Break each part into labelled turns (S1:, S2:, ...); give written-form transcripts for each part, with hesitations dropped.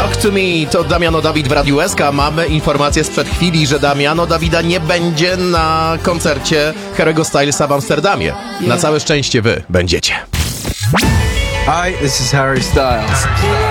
S1: Talk to me to Damiano David w Radiu SK. Mamy informację sprzed chwili, że Damiano Davida nie będzie na koncercie Harry'ego Stylesa w Amsterdamie. Na całe szczęście wy będziecie.
S2: Hi, this is Harry Styles.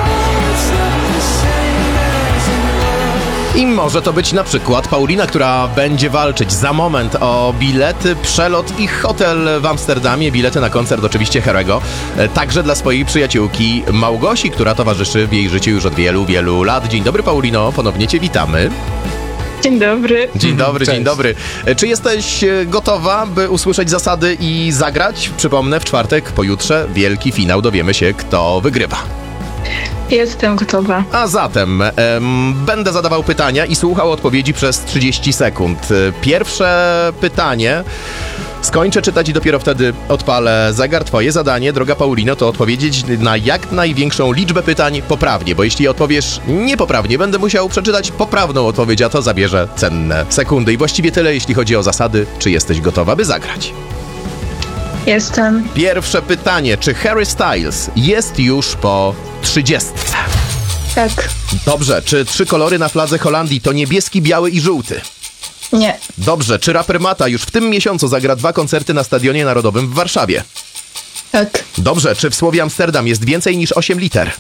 S1: I może to być na przykład Paulina, która będzie walczyć za moment o bilety, przelot i hotel w Amsterdamie. Bilety na koncert oczywiście Harry'ego. Także dla swojej przyjaciółki Małgosi, która towarzyszy w jej życiu już od wielu, wielu lat. Dzień dobry, Paulino, ponownie cię witamy.
S3: Dzień dobry.
S1: Dzień dobry,
S2: Cześć.
S1: dzień dobry. Czy jesteś gotowa, by usłyszeć zasady i zagrać? Przypomnę, w czwartek, pojutrze, wielki finał. Dowiemy się, kto wygrywa.
S3: Jestem gotowa.
S1: A zatem będę zadawał pytania i słuchał odpowiedzi przez 30 sekund. Pierwsze pytanie skończę czytać i dopiero wtedy odpalę zegar. Twoje zadanie, droga Paulino, to odpowiedzieć na jak największą liczbę pytań poprawnie, bo jeśli odpowiesz niepoprawnie, będę musiał przeczytać poprawną odpowiedź, a to zabierze cenne sekundy. I właściwie tyle, jeśli chodzi o zasady. Czy jesteś gotowa, by zagrać?
S3: Jestem.
S1: Pierwsze pytanie. Czy Harry Styles jest już po 30?
S3: Tak.
S1: Dobrze. Czy 3 kolory na fladze Holandii to niebieski, biały i żółty?
S3: Nie.
S1: Dobrze. Czy raper Mata już w tym miesiącu zagra 2 koncerty na Stadionie Narodowym w Warszawie?
S3: Tak.
S1: Dobrze. Czy w słowie Amsterdam jest więcej niż 8 liter?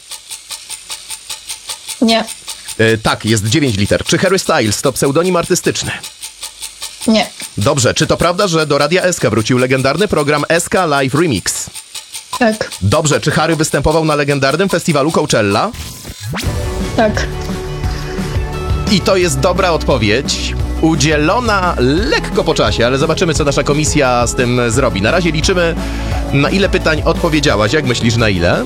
S3: Nie.
S1: Tak, jest 9 liter. Czy Harry Styles to pseudonim artystyczny?
S3: Nie.
S1: Dobrze. Czy to prawda, że do Radia SK wrócił legendarny program SK Live Remix?
S3: Tak.
S1: Dobrze. Czy Harry występował na legendarnym festiwalu Coachella?
S3: Tak.
S1: I to jest dobra odpowiedź. Udzielona lekko po czasie, ale zobaczymy, co nasza komisja z tym zrobi. Na razie liczymy, na ile pytań odpowiedziałaś. Jak myślisz, na ile?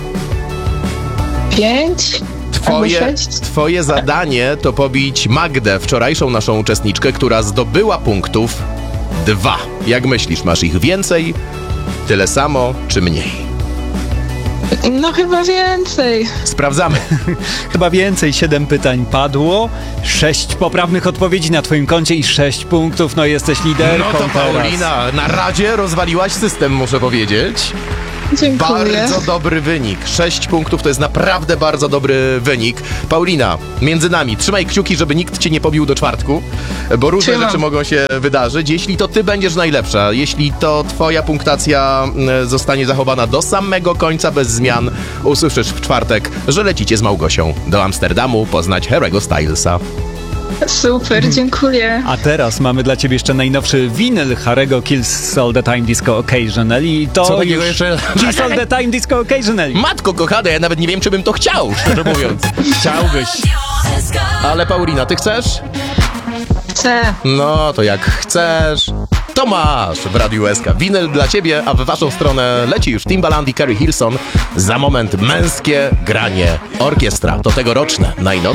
S3: 5.
S1: Twoje zadanie to pobić Magdę, wczorajszą naszą uczestniczkę, która zdobyła punktów 2. Jak myślisz, masz ich więcej, tyle samo czy mniej?
S3: No chyba więcej.
S1: Sprawdzamy.
S2: Chyba więcej, 7 pytań padło, 6 poprawnych odpowiedzi na twoim koncie i 6 punktów, no jesteś liderką
S1: No to
S2: teraz.
S1: Paulina, na razie rozwaliłaś system, muszę powiedzieć.
S3: Dziękuję.
S1: Bardzo dobry wynik. 6 punktów to jest naprawdę bardzo dobry wynik. Paulina, między nami, trzymaj kciuki, żeby nikt cię nie pobił do czwartku, bo różne
S3: Trzymam.
S1: rzeczy mogą się wydarzyć. Jeśli to ty będziesz najlepsza, jeśli to twoja punktacja zostanie zachowana do samego końca bez zmian, usłyszysz w czwartek, że lecicie z Małgosią do Amsterdamu poznać Harry'ego Stylesa.
S3: Super, dziękuję.
S2: A teraz mamy dla ciebie jeszcze najnowszy winyl Harry'ego Kills All The Time Disco Occasionally i to
S1: Co takiego
S2: już...
S1: jeszcze?
S2: Kills All The Time Disco Occasionally.
S1: Matko kochana, ja nawet nie wiem, czy bym to chciał, szczerze mówiąc.
S2: Chciałbyś.
S1: Ale Paulina, ty chcesz?
S3: Chcę.
S1: No, to jak chcesz, to masz w Radiu SK. Winyl dla ciebie, a w waszą stronę leci już Timbaland i Carrie Hilson. Za moment męskie granie orkiestra. To tegoroczne najnowsze.